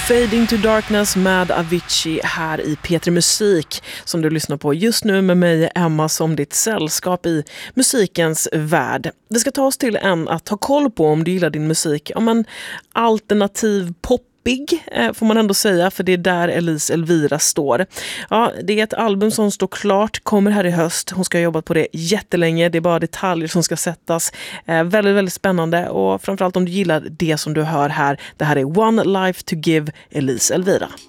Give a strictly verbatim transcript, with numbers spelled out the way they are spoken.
Fade into Darkness med Avicii här i P tre Musik som du lyssnar på just nu med mig, Emma, som ditt sällskap i musikens värld. Det ska ta oss till en att ta koll på om du gillar din musik. Om en alternativ pop Big, får man ändå säga, för det är där Elise Elvira står. Ja, det är ett album som står klart, kommer här i höst. Hon ska ha jobbat på det jättelänge, det är bara detaljer som ska sättas. Eh, väldigt, väldigt spännande, och framförallt om du gillar det som du hör här. Det här är One Life to Give, Elise Elvira.